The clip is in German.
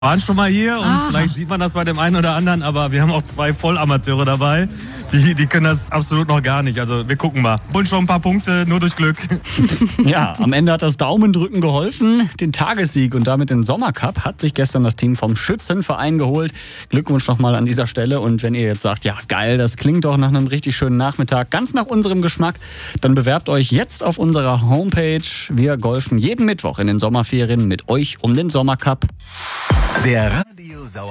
waren schon mal hier und vielleicht sieht man das bei dem einen oder anderen, aber wir haben auch 2 Vollamateure dabei. Die können das absolut noch gar nicht. Also wir gucken mal. Holen schon ein paar Punkte, nur durch Glück. Ja, am Ende hat das Daumendrücken geholfen. Den Tagessieg und damit den Sommercup hat sich gestern das Team vom Schützenverein geholt. Glückwunsch nochmal an dieser Stelle. Und wenn ihr jetzt sagt, ja geil, das klingt doch nach einem richtig schönen Nachmittag, ganz nach unserem Geschmack, dann bewerbt euch jetzt auf unserer Homepage. Wir golfen jeden Mittwoch in den Sommerferien mit euch um den Sommercup. Der Radio